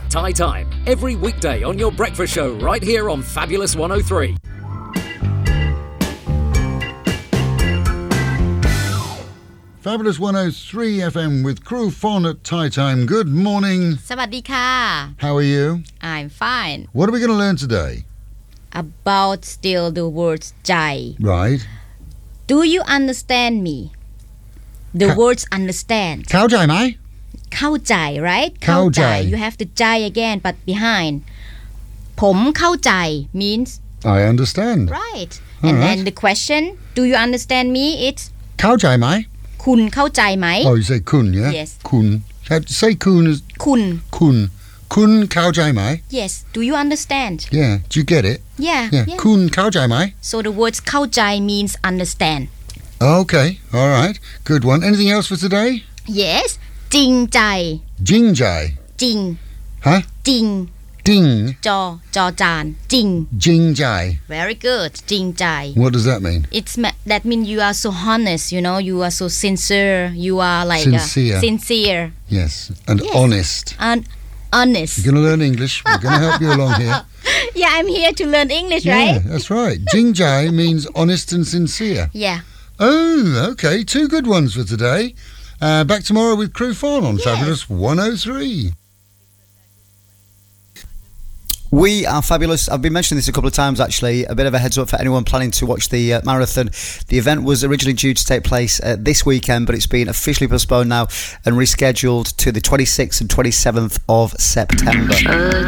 Thai Time, every weekday on your breakfast show right here on Fabulous 103. Fabulous 103 FM with Crew Fon at Thai Time. Good morning. สวัสดีค่ะ How are you? I'm fine. What are we going to learn today? About still the words ใจ Right. Do you understand me? The words understand เข้าใจไหมเข้าใจ right เข้าใจ You have to ใจ again but behind ผมเข้าใจ means I understand. right All and right. then the question do you understand me it's เข้าใจไหมคุณเข้าใจไหม Oh, you say kun, yeah? Yes. Kun. Say kun as คุณ kun. Kun เข้าใจไหม Yes do you understand Yeah. Do you get it? Yeah Yeah. Kun เข้าใจไหม So the words เข้าใจ means understand Okay. All right. Good one. Anything else for today? Yes จริงใจ Jingjai. จริง Huh? จริง Ding. จอจานจริง Jingjai. Very good จริงใจ What does that mean? That means you are so honest you know you are so sincere you are like sincere Yes. And Yes. honest. and honest You're going to learn English. We're going to help you along here. Yeah I'm here to learn English Yeah, right that's right. Jingjai means honest and sincere. Yeah Oh, okay. Two good ones for today. Back tomorrow with Crew Fon on Yes. Fabulous 103. We are fabulous. I've been mentioning this a couple of times actually. A bit of a heads up for anyone planning to watch the marathon. The event was originally due to take place this weekend, but it's been officially postponed now and rescheduled to the 26th and 27th of September.